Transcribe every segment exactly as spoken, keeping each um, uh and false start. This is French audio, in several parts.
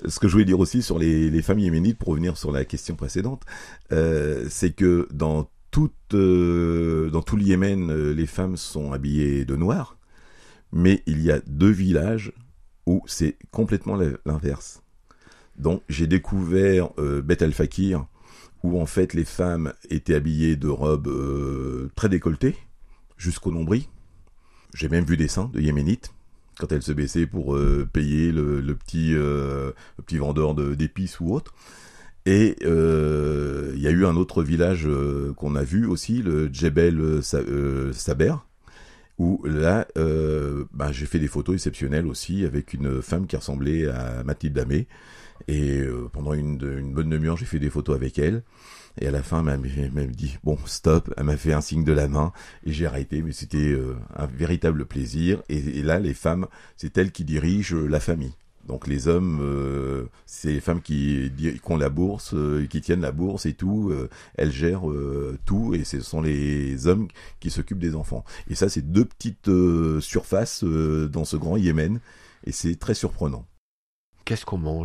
Ce que je voulais dire aussi sur les, les femmes yéménites, pour revenir sur la question précédente, euh, c'est que dans tout, euh, dans tout le Yémen, euh, les femmes sont habillées de noir, mais il y a deux villages où c'est complètement l'inverse. Donc j'ai découvert euh, Beth al-Fakir, où en fait les femmes étaient habillées de robes euh, très décolletées, jusqu'au nombril. J'ai même vu des seins de yéménites, quand elles se baissaient pour euh, payer le, le, petit, euh, le petit vendeur de, d'épices ou autre. Et il euh, y a eu un autre village euh, qu'on a vu aussi, le Djebel Sa- euh, Saber, où là, euh, bah, j'ai fait des photos exceptionnelles aussi, avec une femme qui ressemblait à Mathilde Damé. Et euh, pendant une, une bonne demi-heure, j'ai fait des photos avec elle. Et à la fin, elle m'a, elle m'a dit « Bon, stop !» Elle m'a fait un signe de la main et j'ai arrêté. Mais c'était euh, un véritable plaisir. Et, et là, les femmes, c'est elles qui dirigent la famille. Donc les hommes, euh, c'est les femmes qui, qui ont la bourse, euh, qui tiennent la bourse et tout. Euh, elles gèrent euh, tout et ce sont les hommes qui s'occupent des enfants. Et ça, c'est deux petites euh, surfaces euh, dans ce grand Yémen. Et c'est très surprenant. Qu'est-ce qu'on mange ?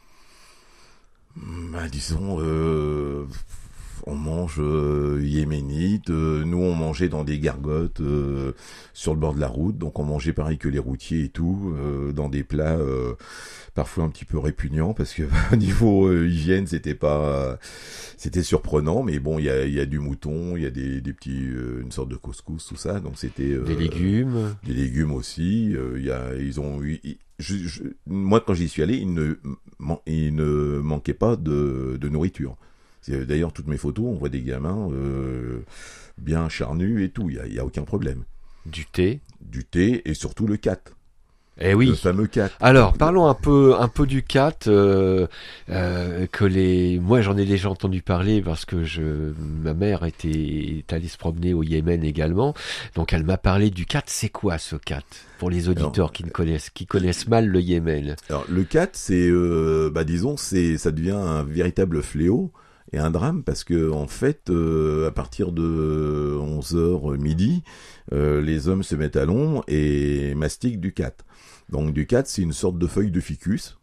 Ben, disons, euh, on mange euh, yéménite. Euh, nous, on mangeait dans des gargotes euh, sur le bord de la route. Donc, on mangeait pareil que les routiers et tout, euh, dans des plats euh, parfois un petit peu répugnants parce que au niveau euh, hygiène, c'était pas, c'était surprenant. Mais bon, il y a, y a du mouton, il y a des, des petits, euh, une sorte de couscous, tout ça. Donc, c'était euh, des légumes, des légumes aussi. Il euh, y a, ils ont eu. Je, je, moi, quand j'y suis allé, il ne, il ne manquait pas de, de nourriture. C'est, d'ailleurs, toutes mes photos, on voit des gamins euh, bien charnus et tout. Il n'y a, il y a aucun problème. Du thé. Du thé et surtout le cat. Eh oui. Le fameux cat. Alors, parlons un peu, un peu du cat, euh, euh, que les, moi j'en ai déjà entendu parler parce que je, ma mère était, est allée se promener au Yémen également. Donc elle m'a parlé du cat. C'est quoi ce cat? Pour les auditeurs alors, qui ne connaissent, qui connaissent mal le Yémen. Alors, le cat, c'est, euh, bah, disons, c'est, ça devient un véritable fléau et un drame parce que, en fait, euh, à partir de onze heures midi, euh, les hommes se mettent à l'ombre et mastiquent du cat. Donc du cat, c'est une sorte de feuille de ficus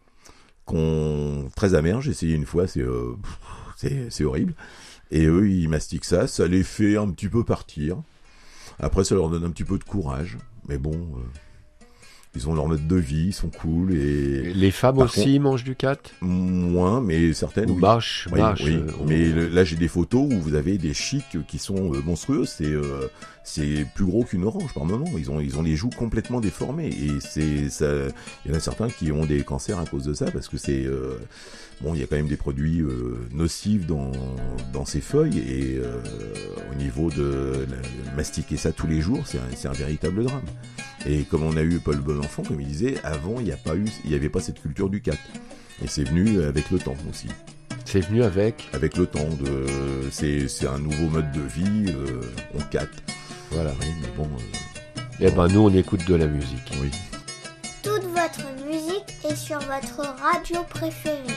qu'on très amer. J'ai essayé une fois, c'est euh, c'est c'est horrible. Et eux, ils mastiquent ça, ça les fait un petit peu partir. Après, ça leur donne un petit peu de courage. Mais bon, euh, ils ont leur mode de vie, ils sont cool. Et les femmes aussi contre, mangent du cat ? Moins, mais certaines. Oui. Bâche, oui, bâche. Oui. Euh, mais le, là, j'ai des photos où vous avez des chics qui sont euh, monstrueux. C'est euh, c'est plus gros qu'une orange par moment. Ils ont ils ont les joues complètement déformées et c'est ça. Il y en a certains qui ont des cancers à cause de ça parce que c'est euh, bon. Il y a quand même des produits euh, nocifs dans dans ces feuilles et euh, au niveau de la, mastiquer ça tous les jours, c'est un, c'est un véritable drame. Et comme on a eu Paul Bonenfant, comme il disait, avant il n'y a pas eu, il n'y avait pas cette culture du cat. Et c'est venu avec le temps aussi. C'est venu avec Avec le temps. De, c'est, c'est un nouveau mode de vie. Euh, on cat. Voilà. Oui, mais bon. Euh, eh ben nous on écoute de la musique. Oui. Toute votre musique est sur votre radio préférée.